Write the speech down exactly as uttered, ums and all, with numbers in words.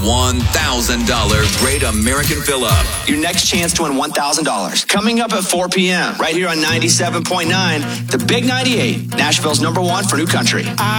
one thousand dollars Great American Fill-Up. Your next chance to win one thousand dollars. Coming up at four p.m. right here on ninety-seven point nine, the Big ninety-eight, Nashville's number one for new country. I